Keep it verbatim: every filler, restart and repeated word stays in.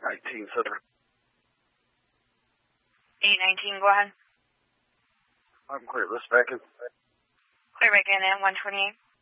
nineteen, Southern. eight nineteen, go ahead. I'm clear. Let's back in. Clear back in at one twenty-eight.